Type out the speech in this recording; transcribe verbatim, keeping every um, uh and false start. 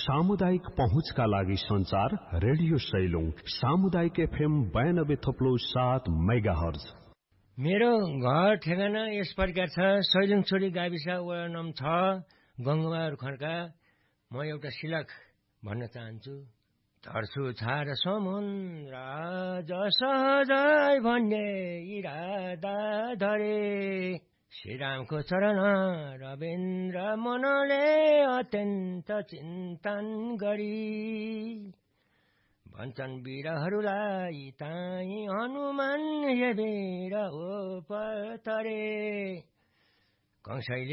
सामुदायिक पहुँचका लागि संचार रेडियो सैलुङ सामुदायिक एफएम बयानब्बे थप्लो सात मेगा हर्ज। मेरो घर ठेगाना यस प्रकार छ। सैलुङछोडी गाविस वडा नम्बर छ गंगबहादुर खड्का। म एउटा शिलक भन्न चाहन्छु। धर्छु छाड समुद्र सहजै भन्ने इरादा धरे श्रीरामको चरण रविन्द्र मनले अत्यन्त चिन्तन गरी भन्छन् वीरहरूलाई ताई हनुमान हेरेर ओपर तरे। कंसैले